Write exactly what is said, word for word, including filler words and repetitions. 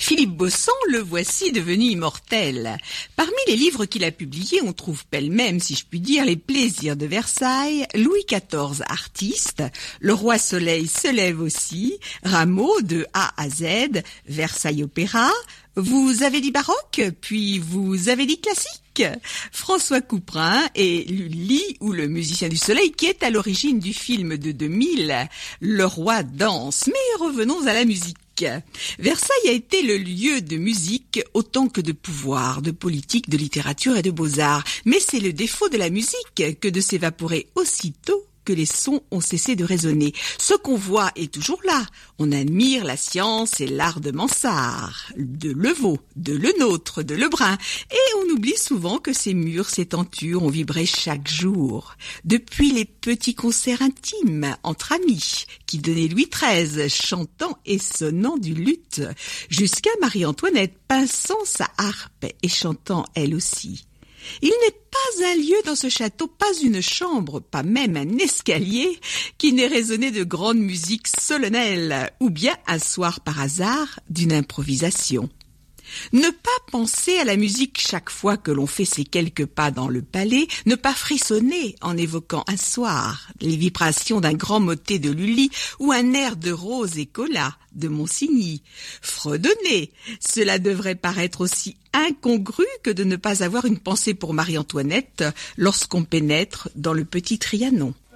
Philippe Beaussant, le voici devenu immortel. Parmi les livres qu'il a publiés, on trouve pêle-même, si je puis dire, Les plaisirs de Versailles, Louis quatorze, artiste, Le roi soleil se lève aussi, Rameau de A à Z, Versailles opéra, Vous avez dit baroque, puis vous avez dit classique, François Couperin et Lully ou le musicien du soleil qui est à l'origine du film de deux mille, Le roi danse. Mais revenons à la musique. Versailles a été le lieu de musique autant que de pouvoir, de politique, de littérature et de beaux-arts. Mais c'est le défaut de la musique que de s'évaporer aussitôt que les sons ont cessé de résonner. Ce qu'on voit est toujours là. On admire la science et l'art de Mansart, de Levaux, de Lenôtre, de Lebrun. Et on oublie souvent que ces murs, ces tentures ont vibré chaque jour. Depuis les petits concerts intimes entre amis qui donnaient Louis treize, chantant et sonnant du luth, jusqu'à Marie-Antoinette pinçant sa harpe et chantant elle aussi. Il n'est pas un lieu dans ce château, pas une chambre, pas même un escalier qui n'ait résonné de grande musique solennelle, ou bien un soir par hasard d'une improvisation. Ne pas penser à la musique chaque fois que l'on fait ses quelques pas dans le palais, ne pas frissonner en évoquant un soir, les vibrations d'un grand motet de Lully ou un air de Rose et Colas de Monsigny. Fredonner, cela devrait paraître aussi incongru que de ne pas avoir une pensée pour Marie-Antoinette lorsqu'on pénètre dans le petit Trianon.